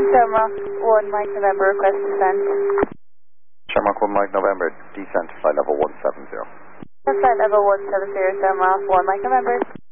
Shamrock 1 Mike November, request descent. Shamrock 1 Mike November, descent, flight level 170. Flight level 170, Shamrock 1 Mike November.